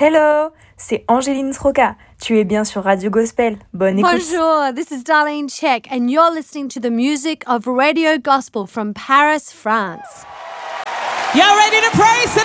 Hello, c'est Angéline Sroka. Tu es bien sur Radio Gospel. Bonne écoute. Bonjour, this is Darlene Check, and you're listening to the music of Radio Gospel from Paris, France. Y'all ready to praise